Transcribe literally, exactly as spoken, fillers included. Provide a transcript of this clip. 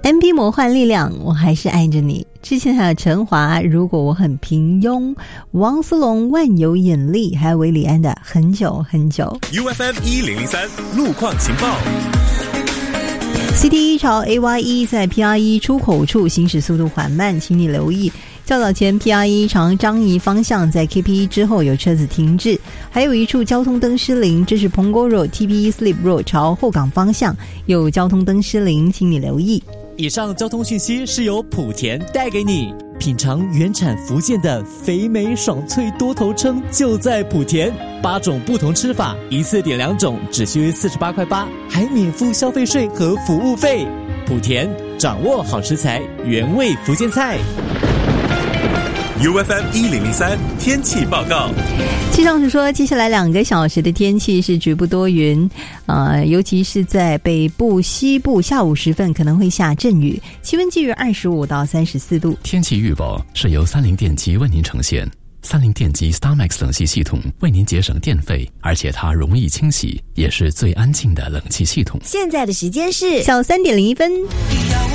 M P 魔幻力量，我还是爱着你。之前还有陈华，如果我很平庸，王思龙万有引力，还有韦礼安的很久很久。 U F M 一零零三路况情报。 C T 一朝 A Y 一 在 P R 一 出口处行驶速度缓慢，请你留意。较早前 P R 一 朝张仪方向在 K P 一 之后有车子停滞，还有一处交通灯失灵，这是彭沟 Road T P 一 Slip Road 朝后港方向有交通灯失灵，请你留意。 以上交通讯息是由莆田带给你。品尝原产福建的肥美爽脆多头称就在莆田，八种不同吃法，一次点两种，只需四十八块八，还免付消费税和服务费。莆田掌握好食材，原味福建菜。 U F M 一零零三天气报告。 气象署说，接下来两个小时的天气是局部多云，呃，尤其是在北部、西部，下午时分可能会下阵雨，气温介于二十五到三十四度。 天气预报是由三菱电机为您呈现。三菱电机 StarMax 冷气系统为您节省电费，而且它容易清洗，也是最安静的冷气系统。 现在的时间是小三点零一分。